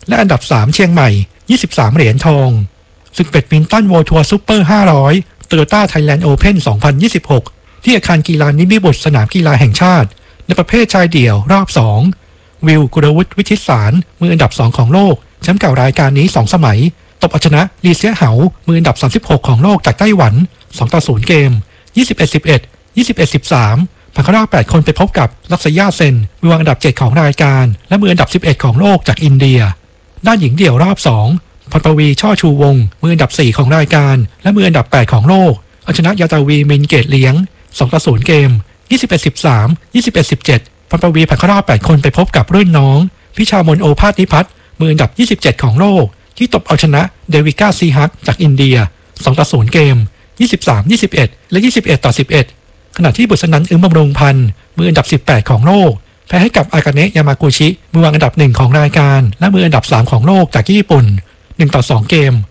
และอันดับ3เชียงใหม่23เหรียญทองศึกแบดมินตันโวลด์ทัวร์ซุปเปอร์500 Toyota Thailand Open 2026ที่อาคารกีฬานิมิบุตรสนามกีฬาแห่งชาติในประเภทชายเดี่ยวรอบ2วิลกุลวุฒิวิชิตสารมืออันดับ2ของโลกแชมป์เก่ารายการนี้2สมัยตบเอาชนะลีเซียเหามืออันดับ36ของโลกจากไต้หวัน2-0เกม 21-11 21-13 ผ่านเข้ารอบ8คนไปพบกับลักษยาเซนมือวางอันดับ7ของรายการและมืออันดับ11ของโลกจากอินเดียด้านหญิงเดี่ยวรอบ2พรปวีช่อชูวงศ์มืออันดับ4ของรายการและมืออันดับ8ของโลกเอาชนะยาตาวีมินเกตเลี้ยง2-0เกม 21-13 21-17 พรปวีผ่านเข้ารอบ8คนไปพบกับรุ่นน้องพิชามนโอภาสนิพัฒน์มืออันดับ27ของโลกที่ตบเอาชนะเดวิก้าซีฮักจากอินเดีย2-0เกม 23-21 และ 21-11 ขณะที่บุษนันท์ อึ้งบำรุงพันธ์มืออันดับ18ของโลกแพ้ให้กับอากาเนะยามากุชิมือวางอันดับ1ของรายการและมืออันดับ3ของโลกจากญี่ปุ่น1-2เกม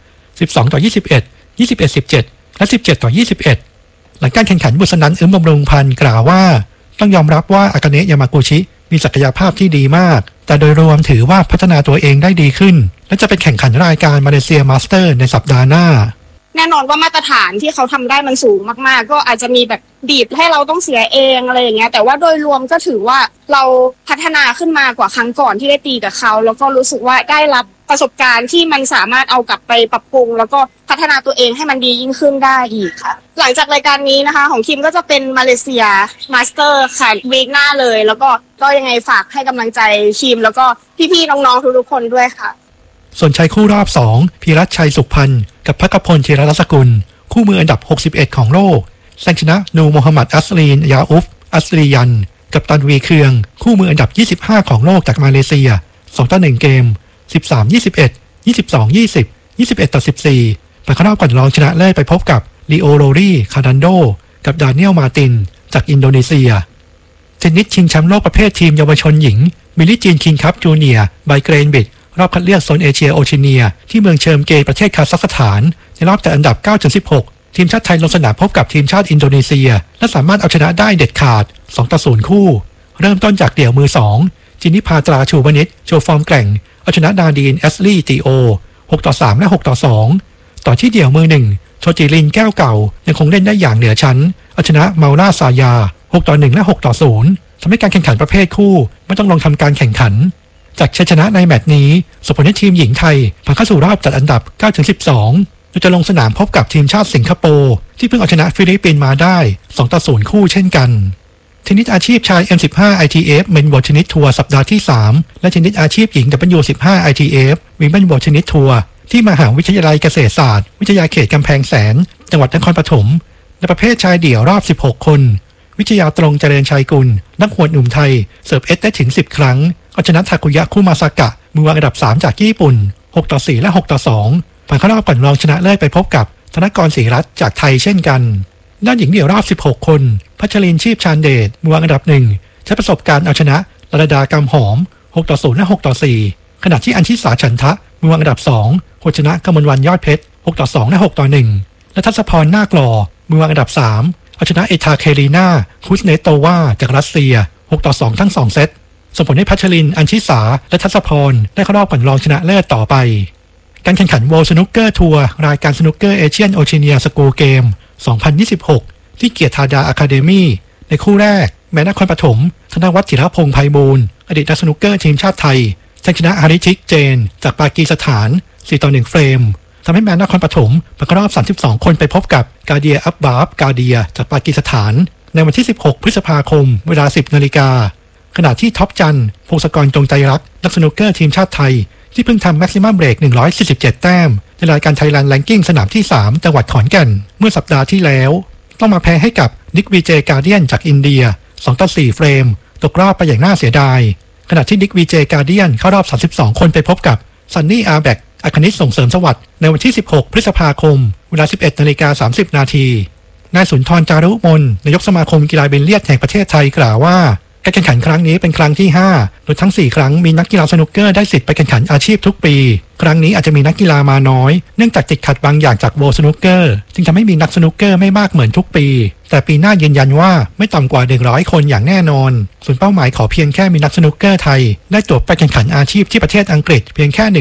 12-21 21-17 และ 17-21 หลังการแข่งขันบุษนันท์ อึ้งบำรุงพันธ์กล่าวว่าต้องยอมรับว่าอากาเนะยามากุชิมีศักยภาพที่ดีมากแต่โดยรวมถือว่าพัฒนาตัวเองได้ดีขึ้นและจะไปแข่งขันรายการมาเลเซียมาสเตอร์ในสัปดาห์หน้าแน่นอนว่ามาตรฐานที่เขาทำได้มันสูงมากๆก็อาจจะมีแบบดีดให้เราต้องเสียเองอะไรอย่างเงี้ยแต่ว่าโดยรวมก็ถือว่าเราพัฒนาขึ้นมากว่าครั้งก่อนที่ได้ตีกับเขาแล้วก็รู้สึกว่าได้รับประสบการณ์ที่มันสามารถเอากลับไปปรับปรุงแล้วก็พัฒนาตัวเองให้มันดียิ่งขึ้นได้อีกค่ะหลังจากรายการนี้นะคะของคิมก็จะเป็นมาเลเซียมาสเตอร์ค่ะวีคหน้าเลยแล้วก็ยังไงฝากให้กำลังใจคิมแล้วก็พี่ๆน้องๆทุกๆคนด้วยค่ะส่วนชายคู่รอบ2พีรัชชัยสุขพันธ์กับภักพลจิรรัศกุลคู่มืออันดับ61ของโลกแซงชนะนูโมฮัมหมัดอัสลีนยาอุฟอัสลียันกับตันวีเคืองคู่มืออันดับ25ของโลกจากมาเลเซีย2-1เกม 13-21 22-20 21-14 ผ่านเข้ารอบก่อนรองชนะเลิศไปพบกับลีโอโรรี่คาดันโดกับดาเนียลมาตินจากอินโดนีเซียเทนนิสชิงแชมป์โลกประเภททีมเยาวชนหญิงบิลลี่จีนคิงคัพจูเนียร์ไบเกรนบิดรอบคัดเลือกโซนเอเชียโอเชียเนียที่เมืองเชิมเกประเทศคาซัคสถานในรอบจัดอันดับ 9-16 ทีมชาติไทยลงสนามพบกับทีมชาติอินโดนีเซียและสามารถเอาชนะได้เด็ดขาด 2-0 คู่เริ่มต้นจากเดี่ยวมือ2จินิพาตราชูวนิชโชว์ฟอร์มแกร่งเอาชนะดาดีนแอสลี่ตีโอ 6-3 และ 6-2 ต่อที่เดี่ยวมือ1โชจิรินแก้วเก่ายังคงเล่นได้อย่างเหนือชั้นเอาชนะเมาล่าซายา 6-1 และ 6-0 ทำให้การแข่งขันประเภทคู่ไม่ต้องลงทำการแข่งขันจากชัยชนะในแมตช์นี้ส่งผลให้ทีมหญิงไทยผ่านเข้าสู่รอบจัดอันดับ 9-12 โดยจะลงสนามพบกับทีมชาติสิงคโปร์ที่เพิ่งเอาชนะฟิลิปปินส์มาได้ 2-0 คู่เช่นกันเทนนิสอาชีพชาย M15 ITF Men World Tennis Tour สัปดาห์ที่3และเทนนิสอาชีพหญิง W15 ITF Women World Tennis Tour ที่มหาวิทยาลัยเกษตรศาสตร์วิทยาเขตกำแพงแสนจังหวัดนครปฐมในประเภทชายเดี่ยวรอบ16คนวิทยาตรงเจริญชัยกุลนักหวดหนุ่มไทยเสิร์ฟเอสได้ถึง10ครั้งเอาชนะทาคุยะคุมาซากะมือวางอันดับ3จากญี่ปุ่น 6-4 และ 6-2 ผ่านเข้ารอบก่อนรองชนะเลิศไปพบกับธนกรศรีรัตน์จากไทยเช่นกันด้านหญิงเดี่ยวรอบ16คนพัชรินทร์ชีพชาญเดชมือวางอันดับ1ใช้ประสบการณ์เอาชนะลดากำหอม 6-0 และ 6-4 ขณะที่อัญชิสาฉันทะมือวางอันดับ2คนชนะกมลวรรณยอดเพชร 6-2 และ 6-1 และทัศพรนาคหล่อมือวางอันดับ3เอาชนะเอทาเคลีนาคุสเนโตวาจากรัสเซีย 6-2 ทั้ง2เซตส่งผลให้พัชรินทร์อัญชิสาและทัศพรได้เข้ารอบก่อนรองชนะเลิศต่อไปการแข่งขัน World Snooker Tour รายการสนุกเกอร์เอเชียนโอเชียเนียสกูลเกม 2026 ที่เกียรติธาดาอะคาเดมี่ในคู่แรกแม้นครปฐมธนวัฒน์จิรพงษ์ไพบูลย์อดีตนักสนุกเกอร์ทีมชาติไทยแซงชนะอาริชิกเจนจากปากีสถาน 4-1 เฟรมทำให้แม้นครปฐมผ่านเข้ารอบ32คนไปพบกับกาเดียอับบาฟกาเดียจากปากีสถานในวันที่16พฤษภาคมเวลา 10 นาฬิกาขณะที่ท็อปจันพงศกรจงใจรักนักสนุกเกอร์ทีมชาติไทยที่เพิ่งทำแม็กซิมัมเบรก147แต้มในรายการไทยแลนด์แรงกิ้งสนามที่3จังหวัดขอนแก่นเมื่อสัปดาห์ที่แล้วต้องมาแพ้ให้กับนิกวีเจการ์เดียนจากอินเดีย 2-4 เฟรมตกรอบไปอย่างน่าเสียดายขณะที่นิกวีเจการ์เดียนเข้ารอบ32คนไปพบกับซันนี่อาแบกอาคณิตส่งเสริมสวัสดิ์ในวันที่16พฤษภาคมเวลา 11:30 น.นายสุนทรจารุมนนายกสมาคมกีฬาบิลเลียดแห่งประเทศไทยกล่าวว่าการแข่งขันครั้งนี้เป็นครั้งที่5โดยทั้ง4ครั้งมีนักกีฬาสนุกเกอร์ได้สิทธิ์ไปแข่งขันอาชีพทุกปีครั้งนี้อาจจะมีนักกีฬามาน้อยเนื่องจากติดขัดบางอย่างจากโวลด์สนุกเกอร์จึงทำให้มีนักสนุกเกอร์ไม่มากเหมือนทุกปีแต่ปีหน้ายืนยันว่าไม่ต่ำกว่า100คนอย่างแน่นอนส่วนเป้าหมายขอเพียงแค่มีนักสนุกเกอร์ไทยได้ตั๋วไปแข่งขันอาชีพที่ประเทศอังกฤษเพียงแค่